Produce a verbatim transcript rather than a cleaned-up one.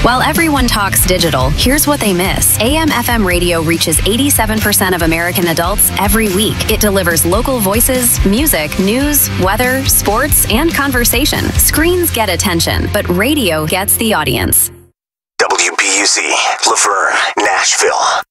While everyone talks digital, here's what they miss. A M F M radio reaches eighty-seven percent of American adults every week. It delivers local voices, music, news, weather, sports, and conversation. Screens get attention, but radio gets the audience. W B U Z, Laverne, Nashville.